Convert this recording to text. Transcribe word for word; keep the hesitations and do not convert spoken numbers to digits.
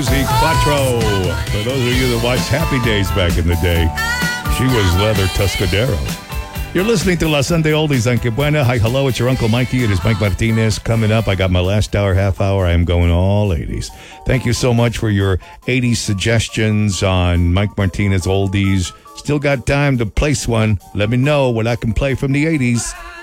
Susie Quattro. For those of you that watched Happy Days back in the day, she was Leather Tuscadero. You're listening to La Sunday Oldies on Que Buena. Hi, hello, it's your Uncle Mikey. It is Mike Martinez coming up. I got my last hour, half hour. I am going all eighties. Thank you so much for your eighties suggestions on Mike Martinez Oldies. Still got time to place one. Let me know what I can play from the eighties.